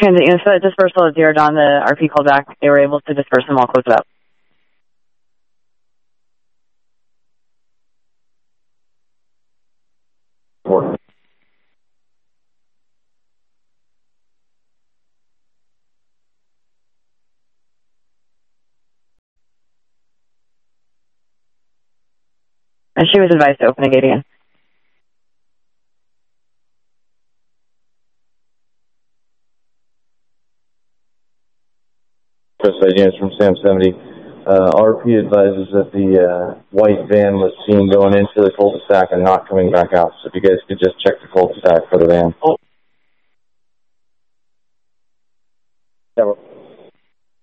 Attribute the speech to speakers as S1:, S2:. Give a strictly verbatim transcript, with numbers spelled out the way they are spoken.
S1: Transit units for that dispersal at zero Dawn, the R P called back. They were able to disperse them all close it up.
S2: Four.
S1: And she was advised to open the gate again.
S2: Coastside units from Sam seventy. Uh, R P advises that the uh, white van was seen going into the cul-de-sac and not coming back out. So if you guys could just check the cul-de-sac for the van.
S3: Oh,